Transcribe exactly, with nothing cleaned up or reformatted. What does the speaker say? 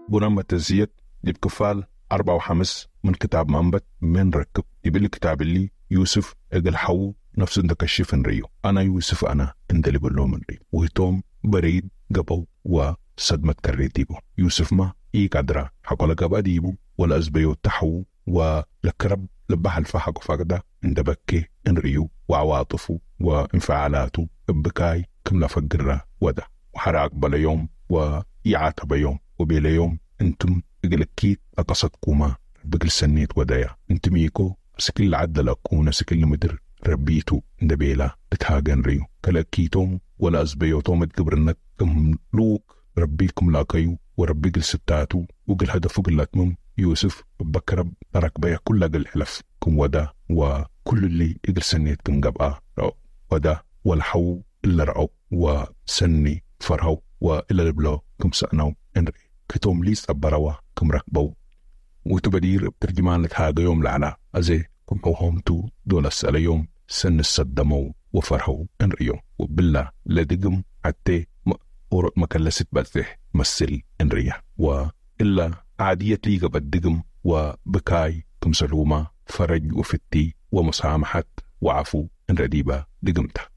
بنما تزيد يبكفال أربعة وخمس من كتاب منبت من ركب يبلي كتاب اللي يوسف اقل حو نفس عندك الشيفن ريو أنا يوسف أنا عند اللي بلو من ريو ويتوم بريد قبو وصدمة كريتيبو يوسف ما إيه قدرة حقو لقب أديبو ولا أزبيو تحو ولكرب لبح الفحق فقدا عند بكي إن ريو وعواطفه وانفعالاته بكاي كم لفقرة ودا وحرق بلا يوم ويعاتب يوم وبيلا يوم انتم اقلكيت اقصدكما بقل سنيت ودايا انتم يكو سكل عدل اكونا سكل مدر ربيتو اندبيلا بتهاجن ريو كلاكيتوم ولا ازبيوتوم اتقبرنت كم لوك ربيكم لاكيو وربي قل ستاتو وقل هدفو قلتمم يوسف بكرب ترك بيا كل قل حلف كم ودا وكل اللي اقل سنيت كم قبقى رأو ودا والحو إلا رأو وسني فرهو وإلا البلو كم سأنو انري كتوم ليس أبروا كم ركبو وتبدير بترجمان لتهاجا يوم لعنا أزي كم قوهم تو دول السأل يوم سن السدمو وفرهو انريو وبالله لدقم حتى ورق مكلست بلته مسل انريا وإلا عادية ليغا بدقم وبكاي كم سلوما فرج وفتي ومسامحة وعفو انرديبا دقمته